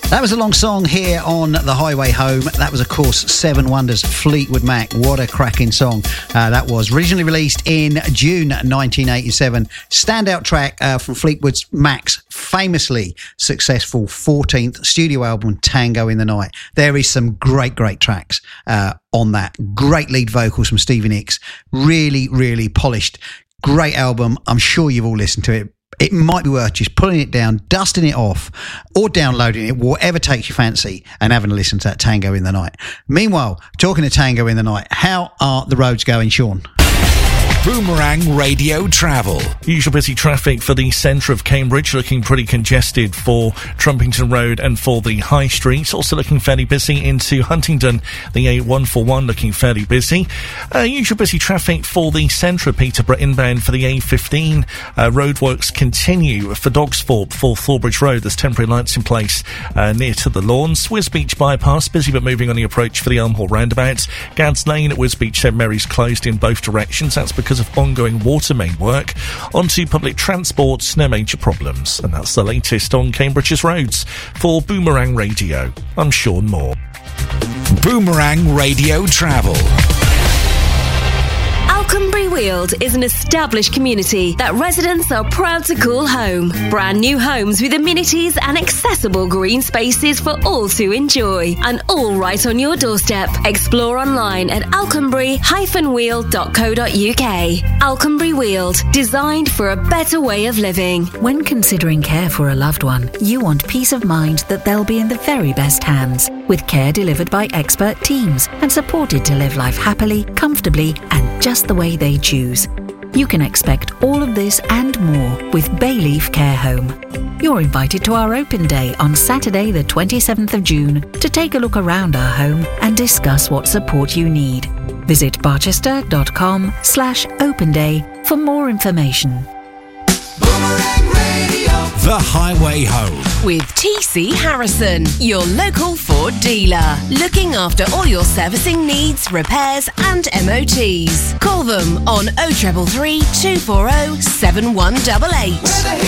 That was a long song here on The Highway Home. That was, of course, Seven Wonders, Fleetwood Mac. What a cracking song that was. Originally released in June 1987. Standout track from Fleetwood Mac's famously successful 14th studio album, Tango in the Night. There is some great tracks on that. Great lead vocals from Stevie Nicks. Really, really polished. Great album. I'm sure you've all listened to it. It might be worth just pulling it down, dusting it off, or downloading it, whatever takes your fancy, and having a listen to that Tango in the Night. Meanwhile, talking to Tango in the Night, how are the roads going, Sean? Boomerang Radio Travel. Usual busy traffic for the centre of Cambridge, looking pretty congested for Trumpington Road and for the High Street. Also looking fairly busy into Huntingdon, the A141 looking fairly busy. Usual busy traffic for the centre of Peterborough inbound for the A15. Roadworks continue for Dogsthorpe for Thorbridge Road. There's temporary lights in place near to the lawn. Wisbeach bypass, busy but moving on the approach for the Elm Hall roundabout. Gads Lane at Wisbeach St Mary's closed in both directions. That's because of ongoing water main work. Onto public transport, no major problems. And that's the latest on Cambridge's roads. For Boomerang Radio, I'm Sean Moore. Boomerang Radio Travel. Alconbury Weald is an established community that residents are proud to call home. Brand new homes with amenities and accessible green spaces for all to enjoy. And all right on your doorstep. Explore online at alconbury-weald.co.uk. Alconbury Weald, designed for a better way of living. When considering care for a loved one, you want peace of mind that they'll be in the very best hands, with care delivered by expert teams and supported to live life happily, comfortably, and just the way they choose. You can expect all of this and more with Bayleaf Care Home. You're invited to our open day on Saturday the 27th of June to take a look around our home and discuss what support you need. Visit barchester.com/open day for more information. The Highway Home. With TC Harrison, your local Ford dealer. Looking after all your servicing needs, repairs and MOTs. Call them on 0333 240 7188.